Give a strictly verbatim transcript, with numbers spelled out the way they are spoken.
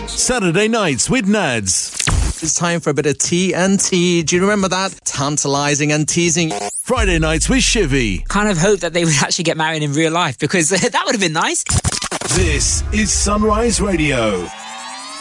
Saturday nights with Nads. It's time for a bit of T N T. Do you remember that? Tantalising and teasing. Friday nights with Shivy. Kind of hope that they would actually get married in real life, because that would have been nice. This is Sunrise Radio.